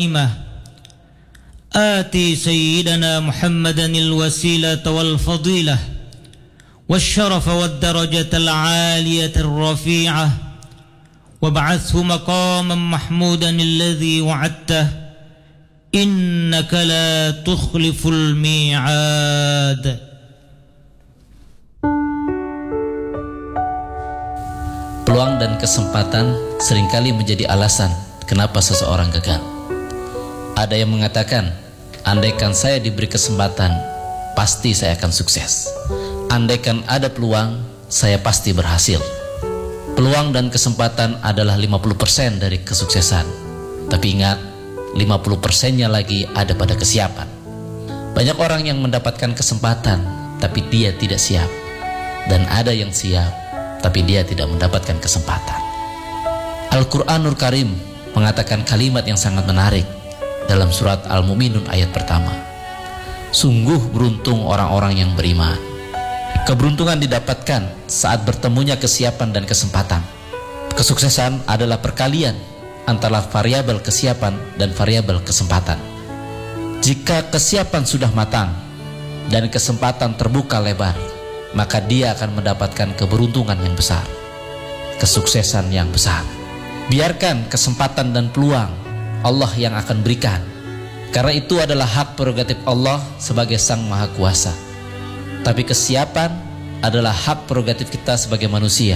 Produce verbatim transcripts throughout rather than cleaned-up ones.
الدائمة آتي سيدنا محمدا الوسيلة والفضيلة والشرف والدرجة العالية الرفيعة وابعثه مقاما محمودا الذي وعدته إنك لا تخلف الميعاد. Peluang dan kesempatan seringkali menjadi alasan kenapa seseorang gagal. Ada yang mengatakan, andaikan saya diberi kesempatan, pasti saya akan sukses. Andaikan ada peluang, saya pasti berhasil. Peluang dan kesempatan adalah lima puluh persen dari kesuksesan. Tapi ingat, lima puluh persennya lagi ada pada kesiapan. Banyak orang yang mendapatkan kesempatan, tapi dia tidak siap. Dan ada yang siap, tapi dia tidak mendapatkan kesempatan. Al-Quranul Karim mengatakan kalimat yang sangat menarik dalam surat Al-Mu'minun ayat pertama. Sungguh beruntung orang-orang yang beriman. Keberuntungan didapatkan saat bertemunya kesiapan dan kesempatan. Kesuksesan adalah perkalian antara variabel kesiapan dan variabel kesempatan. Jika kesiapan sudah matang dan kesempatan terbuka lebar, maka dia akan mendapatkan keberuntungan yang besar, kesuksesan yang besar. Biarkan kesempatan dan peluang Allah yang akan berikan, karena itu adalah hak prerogatif Allah sebagai Sang Maha Kuasa. Tapi kesiapan adalah hak prerogatif kita sebagai manusia.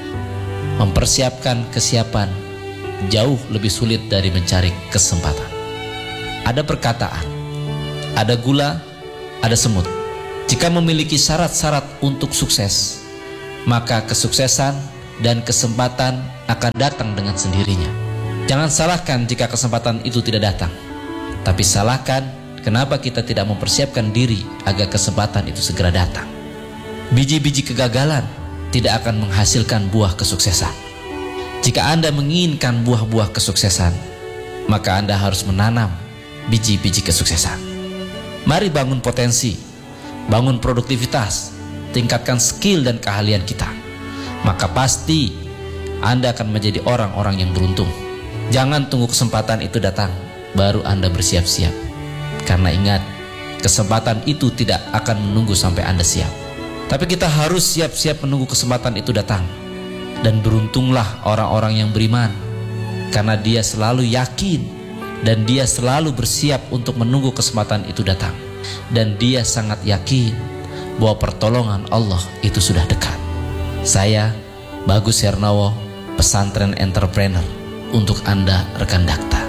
Mempersiapkan kesiapan jauh lebih sulit dari mencari kesempatan. Ada perkataan, ada gula, ada semut. Jika memiliki syarat-syarat untuk sukses, maka kesuksesan dan kesempatan akan datang dengan sendirinya. Jangan salahkan jika kesempatan itu tidak datang, tapi salahkan kenapa kita tidak mempersiapkan diri agar kesempatan itu segera datang. Biji-biji kegagalan tidak akan menghasilkan buah kesuksesan. Jika Anda menginginkan buah-buah kesuksesan, maka Anda harus menanam biji-biji kesuksesan. Mari bangun potensi, bangun produktivitas, tingkatkan skill dan keahlian kita. Maka pasti Anda akan menjadi orang-orang yang beruntung. Jangan tunggu kesempatan itu datang baru Anda bersiap-siap. Karena ingat, kesempatan itu tidak akan menunggu sampai Anda siap. Tapi kita harus siap-siap menunggu kesempatan itu datang. Dan beruntunglah orang-orang yang beriman, karena dia selalu yakin dan dia selalu bersiap untuk menunggu kesempatan itu datang. Dan dia sangat yakin bahwa pertolongan Allah itu sudah dekat. Saya Bagus Hernawo, pesantren entrepreneur, untuk Anda rekan Dakta.